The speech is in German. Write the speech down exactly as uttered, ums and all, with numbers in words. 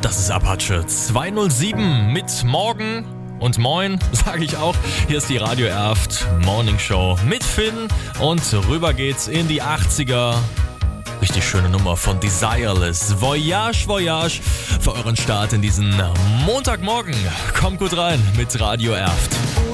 Das ist Apache zweihundertsieben mit Morgen und Moin, sage ich auch. Hier ist die Radio Erft Morning Show mit Finn und rüber geht's in die achtziger. Richtig schöne Nummer von Desireless. Voyage, Voyage für euren Start in diesen Montagmorgen. Kommt gut rein mit Radio Erft.